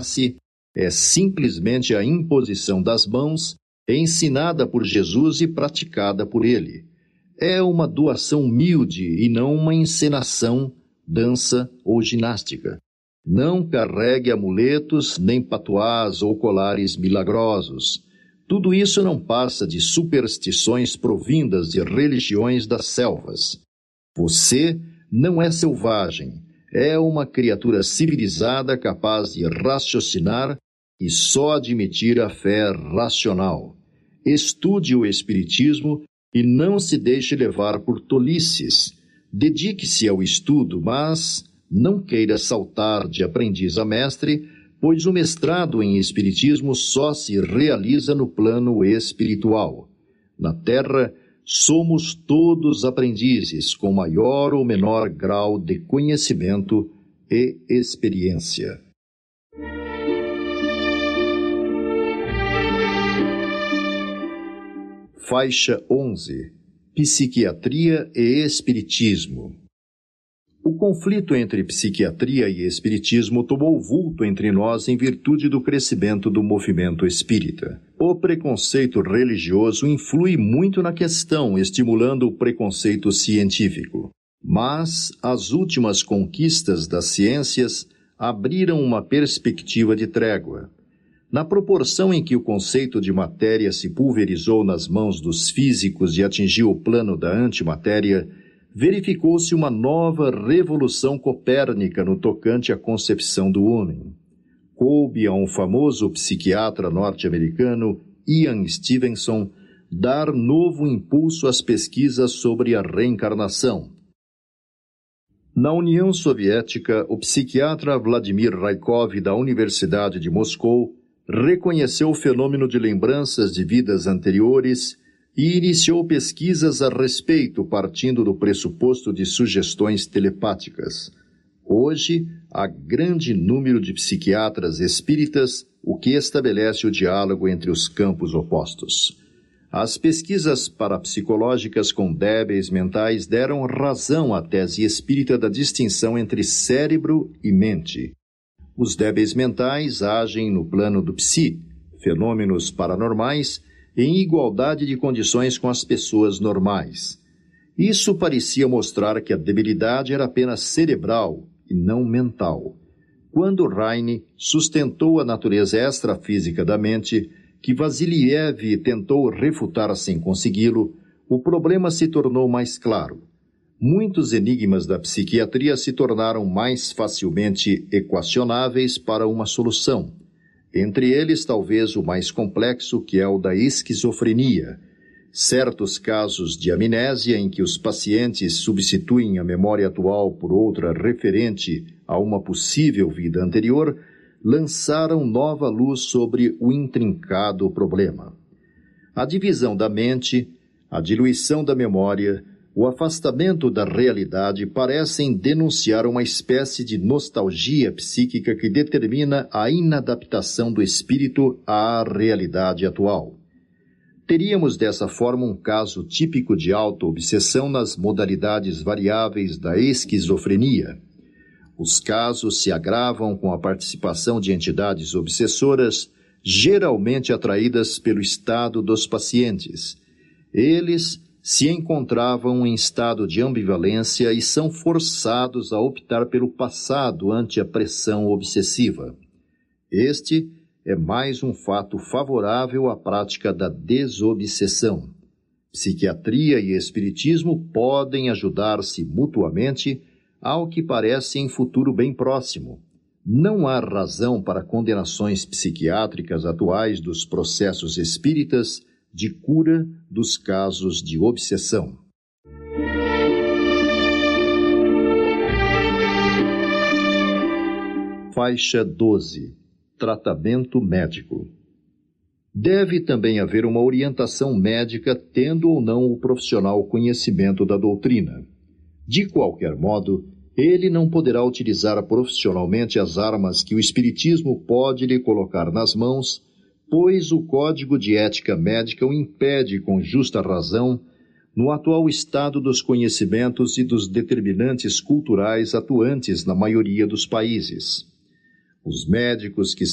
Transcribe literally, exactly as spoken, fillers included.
passe é simplesmente a imposição das mãos, ensinada por Jesus e praticada por ele. É uma doação humilde e não uma encenação, dança ou ginástica. Não carregue amuletos, nem patuás ou colares milagrosos. Tudo isso não passa de superstições provindas de religiões das selvas. Você não é selvagem, é uma criatura civilizada capaz de raciocinar e só admitir a fé racional. Estude o Espiritismo e não se deixe levar por tolices. Dedique-se ao estudo, mas não queira saltar de aprendiz a mestre, pois o mestrado em Espiritismo só se realiza no plano espiritual. Na Terra, somos todos aprendizes, com maior ou menor grau de conhecimento e experiência. Faixa onze. Psiquiatria e Espiritismo. O conflito entre psiquiatria e espiritismo tomou vulto entre nós em virtude do crescimento do movimento espírita. O preconceito religioso influi muito na questão, estimulando o preconceito científico. Mas as últimas conquistas das ciências abriram uma perspectiva de trégua. Na proporção em que o conceito de matéria se pulverizou nas mãos dos físicos e atingiu o plano da antimatéria, verificou-se uma nova revolução copérnica no tocante à concepção do homem. Coube a um famoso psiquiatra norte-americano, Ian Stevenson, dar novo impulso às pesquisas sobre a reencarnação. Na União Soviética, o psiquiatra Vladimir Raikov, da Universidade de Moscou, reconheceu o fenômeno de lembranças de vidas anteriores e iniciou pesquisas a respeito, partindo do pressuposto de sugestões telepáticas. Hoje, há grande número de psiquiatras espíritas, o que estabelece o diálogo entre os campos opostos. As pesquisas parapsicológicas com débeis mentais deram razão à tese espírita da distinção entre cérebro e mente. Os débeis mentais agem no plano do psi, fenômenos paranormais, em igualdade de condições com as pessoas normais. Isso parecia mostrar que a debilidade era apenas cerebral e não mental. Quando Heine sustentou a natureza extrafísica da mente, que Vasiliev tentou refutar sem consegui-lo, o problema se tornou mais claro. Muitos enigmas da psiquiatria se tornaram mais facilmente equacionáveis para uma solução. Entre eles, talvez o mais complexo, que é o da esquizofrenia. Certos casos de amnésia em que os pacientes substituem a memória atual por outra referente a uma possível vida anterior, lançaram nova luz sobre o intrincado problema. A divisão da mente, a diluição da memória, o afastamento da realidade parecem denunciar uma espécie de nostalgia psíquica que determina a inadaptação do espírito à realidade atual. Teríamos dessa forma um caso típico de auto-obsessão nas modalidades variáveis da esquizofrenia. Os casos se agravam com a participação de entidades obsessoras, geralmente atraídas pelo estado dos pacientes. Eles se encontravam em estado de ambivalência e são forçados a optar pelo passado ante a pressão obsessiva. Este é mais um fato favorável à prática da desobsessão. Psiquiatria e espiritismo podem ajudar-se mutuamente, ao que parece em futuro bem próximo. Não há razão para condenações psiquiátricas atuais dos processos espíritas de cura dos casos de obsessão. Faixa doze. Tratamento médico. Deve também haver uma orientação médica, tendo ou não o profissional conhecimento da doutrina. De qualquer modo, ele não poderá utilizar profissionalmente as armas que o Espiritismo pode lhe colocar nas mãos, pois o Código de Ética Médica o impede com justa razão no atual estado dos conhecimentos e dos determinantes culturais atuantes na maioria dos países. Os médicos que